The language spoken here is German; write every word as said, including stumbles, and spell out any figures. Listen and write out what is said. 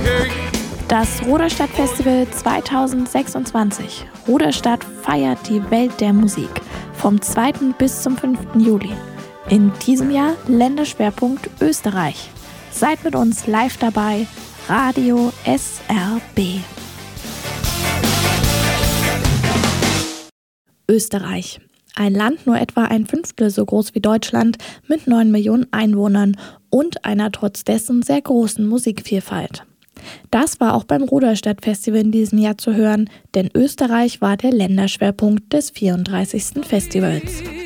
Das Ruderstadt-Festival zweitausendsechsundzwanzig. Ruderstadt feiert die Welt der Musik vom zweiten bis zum fünften Juli. In diesem Jahr Länderschwerpunkt Österreich. Seid mit uns live dabei. Radio S R B. Österreich. Ein Land nur etwa ein Fünftel so groß wie Deutschland mit neun Millionen Einwohnern und einer trotz dessen sehr großen Musikvielfalt. Das war auch beim Ruderstadt-Festival in diesem Jahr zu hören, denn Österreich war der Länderschwerpunkt des vierunddreißigsten Festivals.